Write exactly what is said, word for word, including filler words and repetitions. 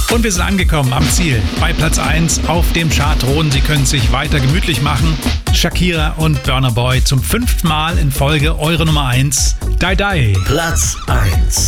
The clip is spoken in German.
Und wir sind angekommen am Ziel. Bei Platz eins auf dem Chartthron. Sie können sich weiter gemütlich machen. Shakira und Burna Boy zum fünften Mal in Folge eure Nummer eins. Die Die. Platz eins.